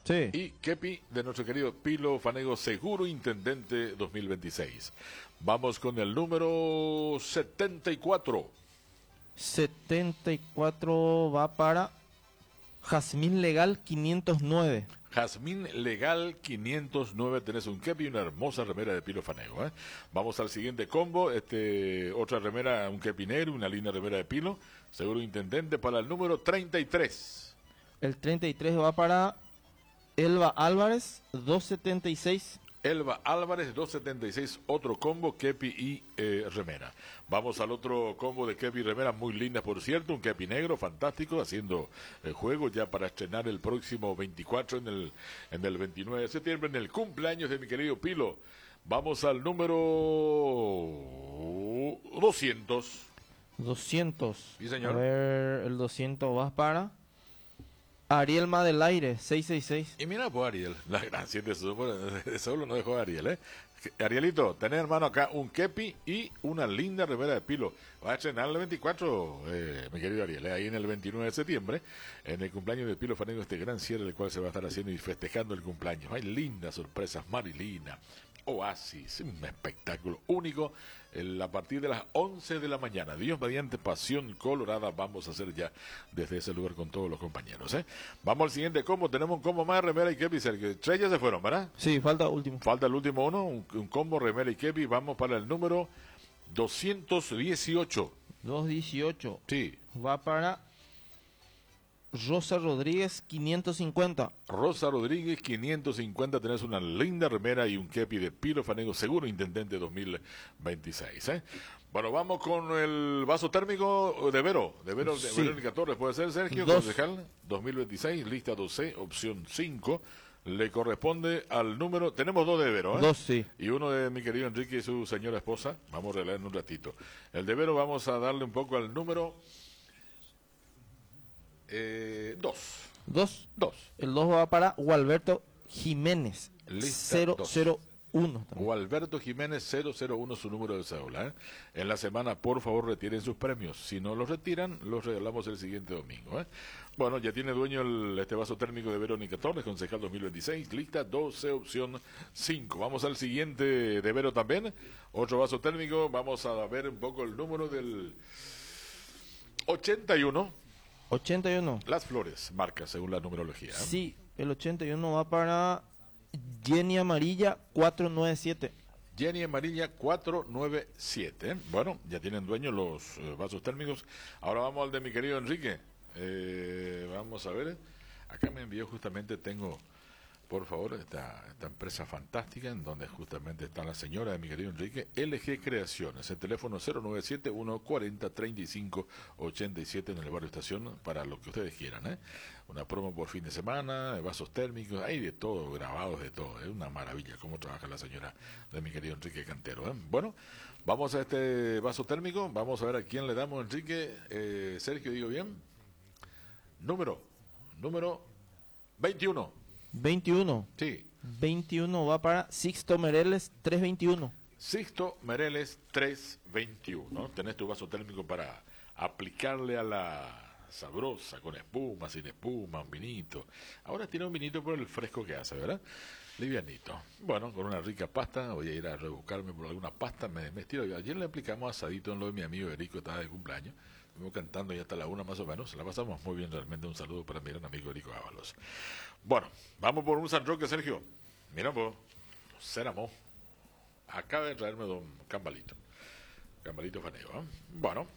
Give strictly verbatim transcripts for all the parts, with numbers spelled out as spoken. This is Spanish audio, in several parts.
Sí. y Kepi de nuestro querido Pilo Fanego, Seguro Intendente dos mil veintiséis. Vamos con el número setenta y cuatro. setenta y cuatro va para Jazmín Legal quinientos nueve. Jazmín Legal quinientos nueve, tenés un kepi y una hermosa remera de Pilo Fanego, ¿eh? Vamos al siguiente combo, este, otra remera, un kepi negro, una linda remera de Pilo, Seguro Intendente, para el número treinta y tres. El treinta y tres va para Elba Álvarez doscientos setenta y seis. Elba Álvarez doscientos setenta y seis, otro combo, kepi y eh, remera. Vamos al otro combo de kepi y remera, muy lindas por cierto, un kepi negro, fantástico, haciendo el juego ya para estrenar el próximo veinticuatro, en el, en el veintinueve de septiembre, en el cumpleaños de mi querido Pilo. Vamos al número doscientos. doscientos. Sí, señor. A ver, el doscientos va para Ariel Madelaire seiscientos sesenta y seis. Y mira, pues Ariel, la gracia de su de solo no dejó a Ariel, ¿eh? Arielito, tenés hermano acá un kepi y una linda remera de Pilo. Va a estrenar el veinticuatro, eh, mi querido Ariel, ¿eh? Ahí en el veintinueve de septiembre, en el cumpleaños de Pilo Fanego, este gran cierre del cual se va a estar haciendo y festejando el cumpleaños. Hay lindas sorpresas, Marilina, Oasis, un espectáculo único, el, a partir de las once de la mañana. Dios mediante, Pasión Colorada vamos a hacer ya desde ese lugar con todos los compañeros, ¿eh? Vamos al siguiente combo, tenemos un combo más, remera y kepi, Sergio. Tres ya se fueron, ¿verdad? Sí, falta último. Falta el último uno, un, un combo, remera y kepi, vamos para el número doscientos dieciocho. doscientos dieciocho Sí. va para Rosa Rodríguez quinientos cincuenta. Rosa Rodríguez, quinientos cincuenta, tenés una linda remera y un kepi de Pilo Fanego, Seguro Intendente dos mil veintiséis, ¿eh? Bueno, vamos con el vaso térmico de Vero, de Vero, de Sí. Verónica Torres, ¿puede ser, Sergio? Dos. Concejal, dos mil veintiséis, lista doce, opción cinco, le corresponde al número, tenemos dos de Vero, ¿eh? Dos, sí. Y uno de mi querido Enrique y su señora esposa, vamos a releer en un ratito. El de Vero vamos a darle un poco al número eh, dos. Dos. Dos. El dos va para Gualberto Jiménez Lista cero dos. cero uno. también. O Alberto Jiménez cero cero uno, su número de cédula, ¿eh? En la semana, por favor, retiren sus premios. Si no los retiran, los regalamos el siguiente domingo, ¿eh? Bueno, ya tiene dueño el, este vaso térmico de Verónica Torres, concejal dos mil veintiséis, lista doce, opción cinco. Vamos al siguiente de Vero también, otro vaso térmico. Vamos a ver un poco el número del ochenta y uno. ochenta y uno. Las Flores, marca según la numerología, ¿eh? Sí, el ochenta y uno va para Jenny Amarilla cuatrocientos noventa y siete. Jenny Amarilla cuatrocientos noventa y siete. Bueno, ya tienen dueño los eh, vasos térmicos. Ahora vamos al de mi querido Enrique. Eh, vamos a ver. Acá me envió justamente, tengo, por favor, esta, esta empresa fantástica en donde justamente está la señora de mi querido Enrique, L G Creaciones, el teléfono cero nueve siete uno cuarenta treinta y cinco ochenta y siete en el barrio Estación, para lo que ustedes quieran, ¿eh? Una promo por fin de semana, vasos térmicos, hay de todo, grabados de todo, es una maravilla cómo trabaja la señora de mi querido Enrique Cantero, ¿eh? Bueno, vamos a este vaso térmico, vamos a ver a quién le damos, Enrique. eh, Sergio, digo bien, número, número veintiuno. veintiuno. Sí, veintiuno va para Sixto Mereles trescientos veintiuno. Sixto Mereles trescientos veintiuno. Tenés tu vaso térmico para aplicarle a la sabrosa, con espuma, sin espuma, un vinito. Ahora tiene un vinito por el fresco que hace, ¿verdad? Livianito. Bueno, con una rica pasta, voy a ir a rebuscarme por alguna pasta, me, me estiro. Ayer le aplicamos asadito en lo de mi amigo Erico, estaba de cumpleaños. Estuvimos cantando ya hasta la una más o menos, la pasamos muy bien realmente. Un saludo para mi gran amigo Erico Ábalos. Bueno, vamos por un San Roque, Sergio. Mira, pues, Ceramo. Acaba de traerme don Cambalito. Cambalito Fanego, ¿eh? Bueno,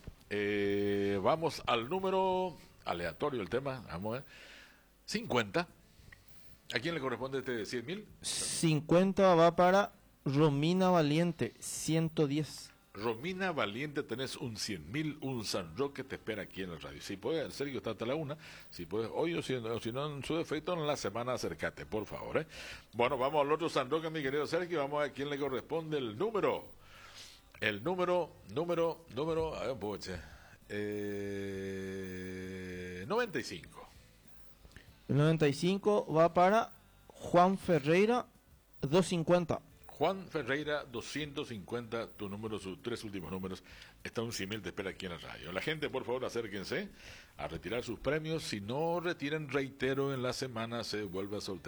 eh, vamos al número aleatorio, el tema, vamos a ver. cincuenta. ¿A quién le corresponde este cien mil? cincuenta va para Romina Valiente ciento diez. Romina Valiente, tenés un cien mil, un San Roque te espera aquí en la radio. Si puedes, Sergio, está hasta la una. Si puedes, hoy o si, o si no, en su defecto, en la semana acércate, por favor, ¿eh? Bueno, vamos al otro San Roque, mi querido Sergio. Vamos a ver a quién le corresponde el número. El número, número, número, a ver, poche, eh, noventa y cinco. El noventa y cinco va para Juan Ferreira doscientos cincuenta. Juan Ferreira, doscientos cincuenta, tu número, sus tres últimos números, está un cien mil, te espera aquí en la radio. La gente, por favor, acérquense a retirar sus premios. Si no retiran, reitero, en la semana se vuelve a soltar